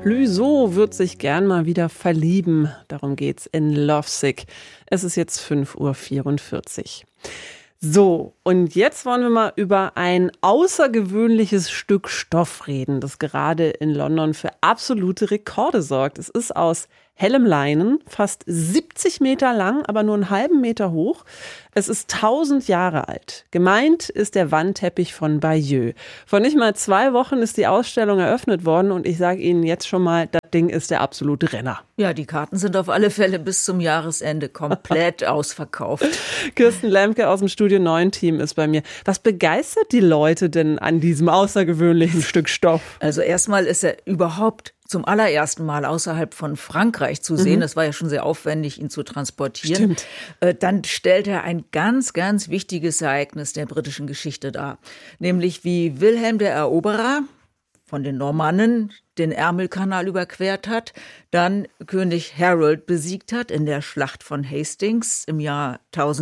Clouseau wird sich gern mal wieder verlieben. Darum geht's in Lovesick. Es ist jetzt 5:44 Uhr. So, und jetzt wollen wir mal über ein außergewöhnliches Stück Stoff reden, das gerade in London für absolute Rekorde sorgt. Es ist aus hellem Leinen, fast 70 Meter lang, aber nur einen halben Meter hoch. Es ist 1000 Jahre alt. Gemeint ist der Wandteppich von Bayeux. Vor nicht mal 2 Wochen ist die Ausstellung eröffnet worden und ich sage Ihnen jetzt schon mal, das Ding ist der absolute Renner. Ja, die Karten sind auf alle Fälle bis zum Jahresende komplett ausverkauft. Kirsten Lemke aus dem Studio 9 Team ist bei mir. Was begeistert die Leute denn an diesem außergewöhnlichen Stück Stoff? Also erstmal ist er überhaupt zum allerersten Mal außerhalb von Frankreich zu sehen. Das war ja schon sehr aufwendig, ihn zu transportieren. Stimmt. Dann stellt er ein ganz, ganz wichtiges Ereignis der britischen Geschichte dar. Nämlich wie Wilhelm der Eroberer von den Normannen den Ärmelkanal überquert hat, dann König Harold besiegt hat in der Schlacht von Hastings im Jahr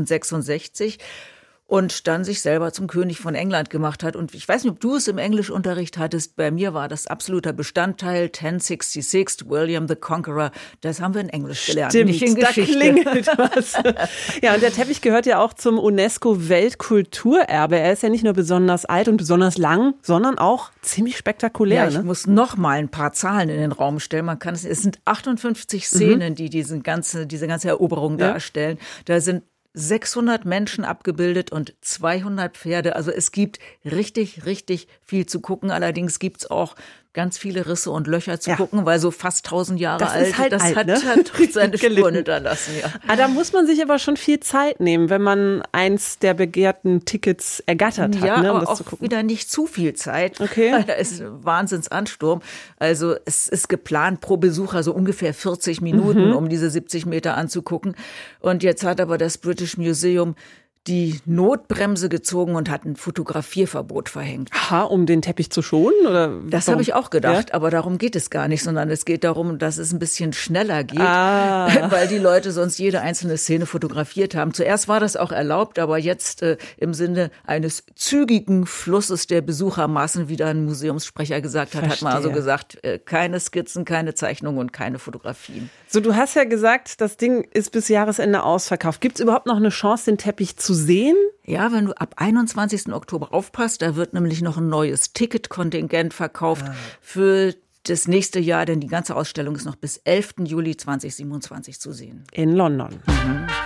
1066 und dann sich selber zum König von England gemacht hat. Und ich weiß nicht, ob du es im Englischunterricht hattest, bei mir war das absoluter Bestandteil, 1066, William the Conqueror, das haben wir in Englisch gelernt, Stimmt, nicht in Geschichte. Da klingelt was. Ja, und der Teppich gehört ja auch zum UNESCO-Weltkulturerbe. Er ist ja nicht nur besonders alt und besonders lang, sondern auch ziemlich spektakulär. Ja, ich muss noch mal ein paar Zahlen in den Raum stellen. Es sind 58 Szenen, die diese ganze Eroberung darstellen. Da sind 600 Menschen abgebildet und 200 Pferde. Also es gibt richtig, richtig viel zu gucken. Allerdings gibt's auch ganz viele Risse und Löcher zu gucken, weil so fast 1000 Jahre alt, ist halt das alt, hat ne? seine Spuren hinterlassen. Ja. Da muss man sich aber schon viel Zeit nehmen, wenn man eins der begehrten Tickets ergattert hat, Ja, um aber das auch zu gucken. wieder nicht zu viel Zeit. Okay. Weil da ist ein Wahnsinnsansturm. Also es ist geplant pro Besucher so ungefähr 40 Minuten, um diese 70 Meter anzugucken. Und jetzt hat aber das British Museum die Notbremse gezogen und hat ein Fotografierverbot verhängt. Aha, um den Teppich zu schonen? Oder das habe ich auch gedacht, aber darum geht es gar nicht, sondern es geht darum, dass es ein bisschen schneller geht, weil die Leute sonst jede einzelne Szene fotografiert haben. Zuerst war das auch erlaubt, aber jetzt im Sinne eines zügigen Flusses der Besuchermassen, wie da ein Museumssprecher gesagt hat, hat man also gesagt, keine Skizzen, keine Zeichnungen und keine Fotografien. So, du hast ja gesagt, das Ding ist bis Jahresende ausverkauft. Gibt es überhaupt noch eine Chance, den Teppich zu sehen? Ja, wenn du ab 21. Oktober aufpasst, da wird nämlich noch ein neues Ticketkontingent verkauft für das nächste Jahr, denn die ganze Ausstellung ist noch bis 11. Juli 2027 zu sehen. In London.